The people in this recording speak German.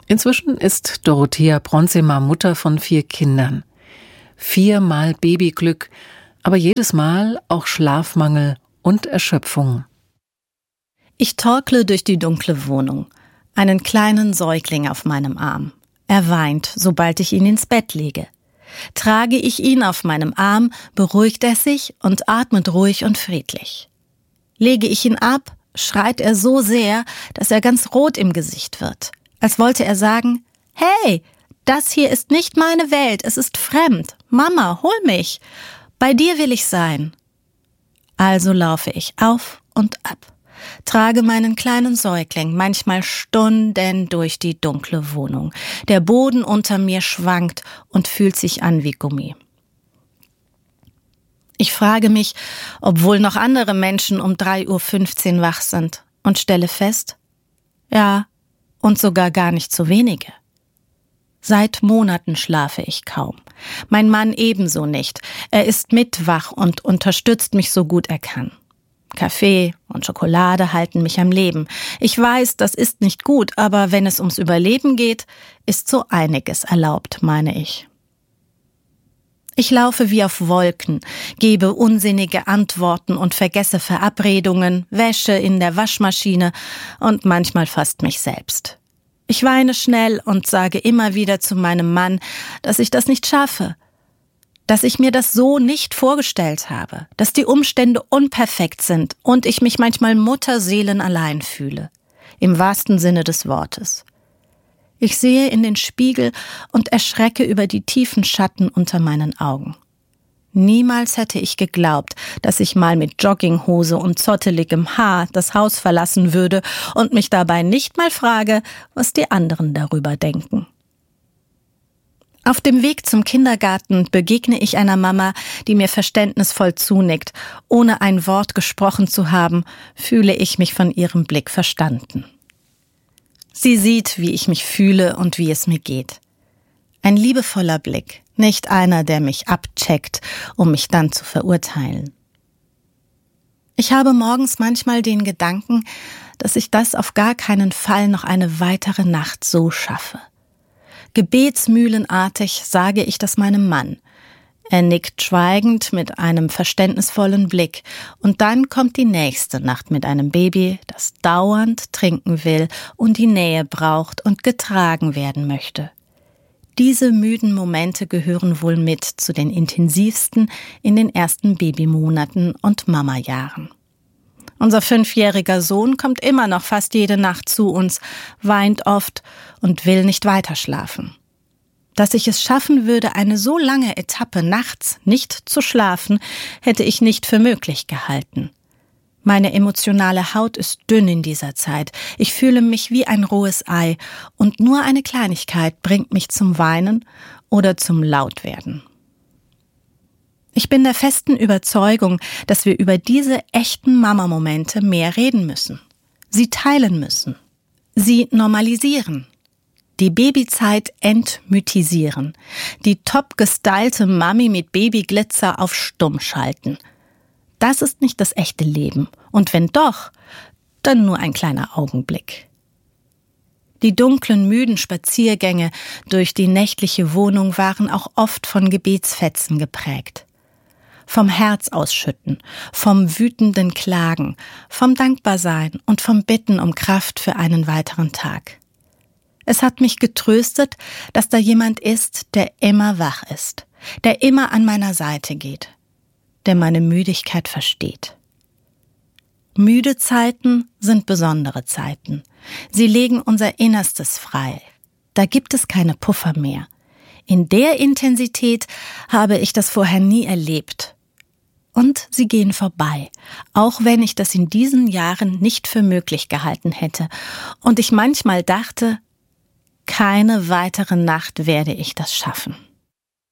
Inzwischen ist Dorothea Bronzemer Mutter von 4 Kindern. 4-mal Babyglück, aber jedes Mal auch Schlafmangel und Erschöpfung. Ich torkle durch die dunkle Wohnung, einen kleinen Säugling auf meinem Arm. Er weint, sobald ich ihn ins Bett lege. Trage ich ihn auf meinem Arm, beruhigt er sich und atmet ruhig und friedlich. Lege ich ihn ab, schreit er so sehr, dass er ganz rot im Gesicht wird. Als wollte er sagen, »Hey, das hier ist nicht meine Welt, es ist fremd. Mama, hol mich. Bei dir will ich sein.« Also laufe ich auf und ab, trage meinen kleinen Säugling manchmal Stunden durch die dunkle Wohnung. Der Boden unter mir schwankt und fühlt sich an wie Gummi. Ich frage mich, ob wohl noch andere Menschen um 3:15 Uhr wach sind und stelle fest, ja, und sogar gar nicht so wenige. Seit Monaten schlafe ich kaum. Mein Mann ebenso nicht. Er ist mitwach und unterstützt mich so gut er kann. Kaffee und Schokolade halten mich am Leben. Ich weiß, das ist nicht gut, aber wenn es ums Überleben geht, ist so einiges erlaubt, meine ich. Ich laufe wie auf Wolken, gebe unsinnige Antworten und vergesse Verabredungen, Wäsche in der Waschmaschine und manchmal fast mich selbst. Ich weine schnell und sage immer wieder zu meinem Mann, dass ich das nicht schaffe, dass ich mir das so nicht vorgestellt habe, dass die Umstände unperfekt sind und ich mich manchmal mutterseelenallein fühle, im wahrsten Sinne des Wortes. Ich sehe in den Spiegel und erschrecke über die tiefen Schatten unter meinen Augen. Niemals hätte ich geglaubt, dass ich mal mit Jogginghose und zotteligem Haar das Haus verlassen würde und mich dabei nicht mal frage, was die anderen darüber denken. Auf dem Weg zum Kindergarten begegne ich einer Mama, die mir verständnisvoll zunickt. Ohne ein Wort gesprochen zu haben, fühle ich mich von ihrem Blick verstanden. Sie sieht, wie ich mich fühle und wie es mir geht. Ein liebevoller Blick, nicht einer, der mich abcheckt, um mich dann zu verurteilen. Ich habe morgens manchmal den Gedanken, dass ich das auf gar keinen Fall noch eine weitere Nacht so schaffe. Gebetsmühlenartig sage ich das meinem Mann. Er nickt schweigend mit einem verständnisvollen Blick und dann kommt die nächste Nacht mit einem Baby, das dauernd trinken will und die Nähe braucht und getragen werden möchte. Diese müden Momente gehören wohl mit zu den intensivsten in den ersten Babymonaten und Mamajahren. Unser 5-jähriger Sohn kommt immer noch fast jede Nacht zu uns, weint oft und will nicht weiterschlafen. Dass ich es schaffen würde, eine so lange Etappe nachts nicht zu schlafen, hätte ich nicht für möglich gehalten. Meine emotionale Haut ist dünn in dieser Zeit. Ich fühle mich wie ein rohes Ei und nur eine Kleinigkeit bringt mich zum Weinen oder zum Lautwerden. Ich bin der festen Überzeugung, dass wir über diese echten Mama-Momente mehr reden müssen. Sie teilen müssen. Sie normalisieren. Die Babyzeit entmythisieren. Die top gestylte Mami mit Babyglitzer auf Stumm schalten. Das ist nicht das echte Leben. Und wenn doch, dann nur ein kleiner Augenblick. Die dunklen, müden Spaziergänge durch die nächtliche Wohnung waren auch oft von Gebetsfetzen geprägt. Vom Herz ausschütten, vom wütenden Klagen, vom Dankbarsein und vom Bitten um Kraft für einen weiteren Tag. Es hat mich getröstet, dass da jemand ist, der immer wach ist, der immer an meiner Seite geht, der meine Müdigkeit versteht. Müde Zeiten sind besondere Zeiten. Sie legen unser Innerstes frei. Da gibt es keine Puffer mehr. In der Intensität habe ich das vorher nie erlebt. Und sie gehen vorbei, auch wenn ich das in diesen Jahren nicht für möglich gehalten hätte. Und ich manchmal dachte, keine weitere Nacht werde ich das schaffen.